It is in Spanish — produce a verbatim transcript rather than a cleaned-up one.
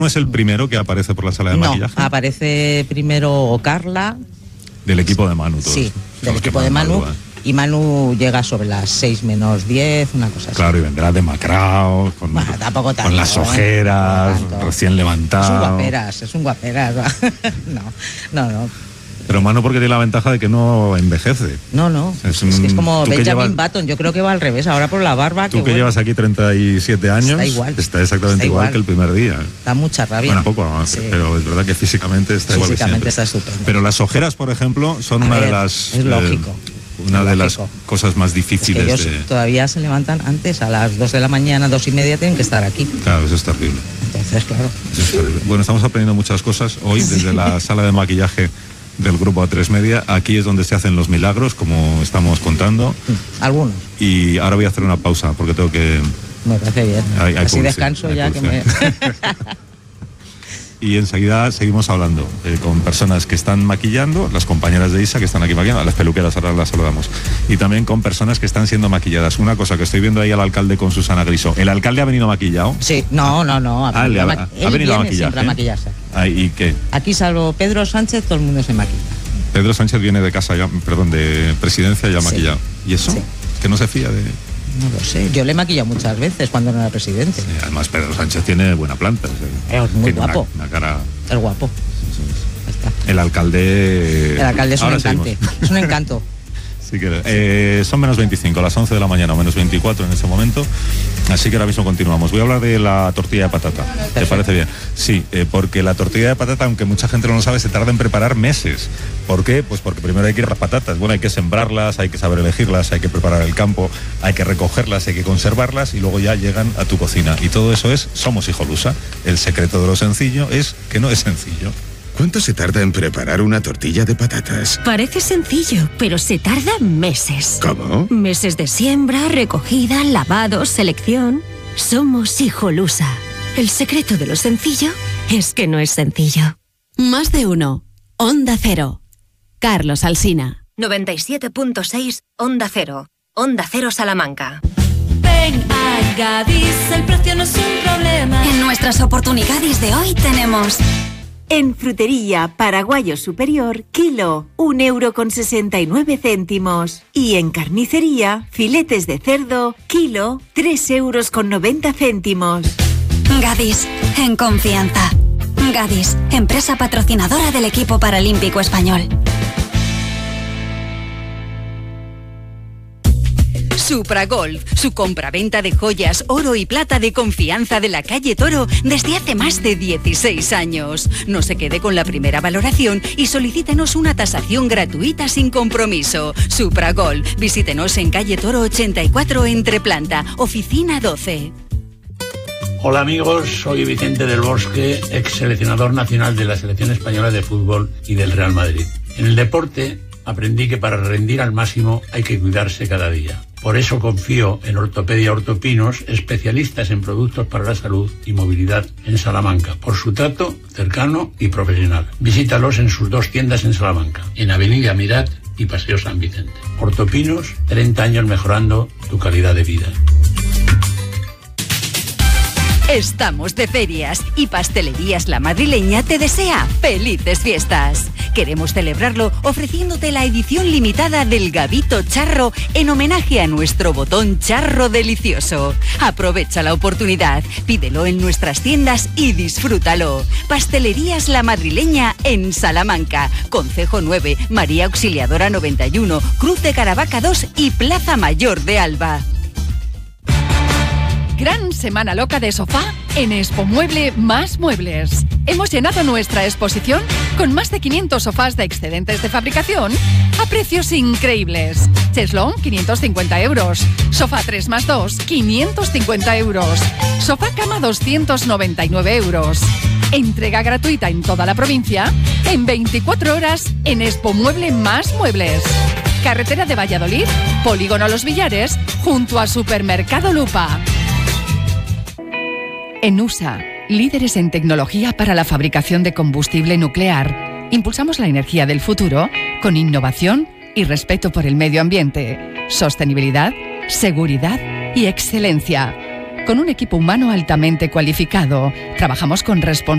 ¿No es el primero que aparece por la sala de no, maquillaje? No, aparece primero Carla. Del equipo de Manu, todos. Sí, del equipo de Manu. Madruga. Y Manu llega sobre las seis menos diez, una cosa así. Claro, y vendrá demacrado, con, bueno, tampoco tanto, con las ojeras, ¿eh? Recién levantado. Es un guaperas, es un guaperas. no, no, no. Pero Manu porque tiene la ventaja de que no envejece. No, no, es, un, es, que es como Benjamin llevas, Button, yo creo que va al revés, ahora por la barba. Tú que, que llevas bueno, aquí treinta y siete años, está igual. Está exactamente está igual, igual que el primer día. Da mucha rabia. Bueno, poco más, sí. Pero es verdad que físicamente está igual que siempre. Físicamente está estupendo. Pero las ojeras, por ejemplo, son A una ver, de las... Es lógico. Eh, una es de lógico. las cosas más difíciles. Es que ellos de... todavía se levantan antes, a las dos de la mañana, dos y media, tienen que estar aquí. Claro, eso es terrible. Entonces, claro. Eso es terrible. Bueno, estamos aprendiendo muchas cosas hoy desde la sala de maquillaje del grupo A tres Media. Aquí es donde se hacen los milagros, como estamos contando. Algunos. Y ahora voy a hacer una pausa porque tengo que... Me parece bien. Hay, hay Así pulse, descanso hay ya pulse. que me... Y enseguida seguimos hablando eh, con personas que están maquillando, las compañeras de Isa que están aquí maquillando, a las peluqueras ahora las saludamos, y también con personas que están siendo maquilladas. Una cosa que estoy viendo ahí al alcalde con Susana Griso. ¿El alcalde ha venido maquillado? Sí, no, no, no. Ha venido ah, ha, ha, él ha venido viene a maquillar, siempre ¿eh? a maquillarse. Ah, ¿y qué? Aquí salvo Pedro Sánchez, todo el mundo se maquilla. Pedro Sánchez viene de casa ya, perdón, de presidencia ya sí. maquillado. ¿Y eso? Sí. ¿Que no se fía de...? No lo sé, yo le he maquillado muchas veces cuando no era presidente. Sí, además Pedro Sánchez tiene buena planta. ¿Sí? Es muy tiene guapo. Una, una cara... Es guapo. El alcalde... El alcalde es un Ahora encante. Seguimos. Es un encanto. Sí que, eh, son menos veinticinco, las once de la mañana o menos veinticuatro en ese momento. Así que ahora mismo continuamos. Voy a hablar de la tortilla de patata. Perfecto. ¿Te parece bien? Sí, eh, porque la tortilla de patata, aunque mucha gente no lo sabe, se tarda en preparar meses. ¿Por qué? Pues porque primero hay que ir a las patatas. Bueno, hay que sembrarlas, hay que saber elegirlas, hay que preparar el campo, hay que recogerlas, hay que conservarlas y luego ya llegan a tu cocina. Y todo eso es Somos Hijolusa. El secreto de lo sencillo es que no es sencillo. ¿Cuánto se tarda en preparar una tortilla de patatas? Parece sencillo, pero se tarda meses. ¿Cómo? Meses de siembra, recogida, lavado, selección. Somos Hijolusa. El secreto de lo sencillo es que no es sencillo. Más de uno. Onda Cero. Carlos Alsina. noventa y siete punto seis Onda Cero. Onda Cero Salamanca. Ven a Gadis, el precio no es un problema. En nuestras oportunidades de hoy tenemos... En frutería Paraguayo Superior, kilo, un euro con sesenta y nueve céntimos. Y en carnicería, filetes de cerdo, kilo, tres euros con noventa céntimos. Gadis, en confianza. Gadis, empresa patrocinadora del equipo paralímpico español. Supragolf, su compraventa de joyas, oro y plata de confianza de la calle Toro desde hace más de dieciséis años. No se quede con la primera valoración y solicítenos una tasación gratuita sin compromiso. Supragolf, visítenos en calle Toro ochenta y cuatro entre planta, oficina doce. Hola amigos, soy Vicente del Bosque, ex seleccionador nacional de la selección española de fútbol y del Real Madrid. En el deporte aprendí que para rendir al máximo hay que cuidarse cada día. Por eso confío en Ortopedia Ortopinos, especialistas en productos para la salud y movilidad en Salamanca, por su trato cercano y profesional. Visítalos en sus dos tiendas en Salamanca, en Avenida Mirat y Paseo San Vicente. Ortopinos, treinta años mejorando tu calidad de vida. Estamos de ferias y Pastelerías La Madrileña te desea felices fiestas. Queremos celebrarlo ofreciéndote la edición limitada del Gavito Charro en homenaje a nuestro botón charro delicioso. Aprovecha la oportunidad, pídelo en nuestras tiendas y disfrútalo. Pastelerías La Madrileña en Salamanca, Concejo nueve, María Auxiliadora noventa y uno, Cruz de Caravaca dos y Plaza Mayor de Alba. Gran semana loca de sofá en Expomueble Más Muebles. Hemos llenado nuestra exposición con más de quinientos sofás de excedentes de fabricación a precios increíbles. Cheslón, quinientos cincuenta euros. Sofá tres más dos, quinientos cincuenta euros. Sofá cama, doscientos noventa y nueve euros. Entrega gratuita en toda la provincia en veinticuatro horas en Expomueble Más Muebles. Carretera de Valladolid, Polígono Los Villares, junto a Supermercado Lupa. En U S A, líderes en tecnología para la fabricación de combustible nuclear, impulsamos la energía del futuro con innovación y respeto por el medio ambiente, sostenibilidad, seguridad y excelencia. Con un equipo humano altamente cualificado, trabajamos con responsabilidad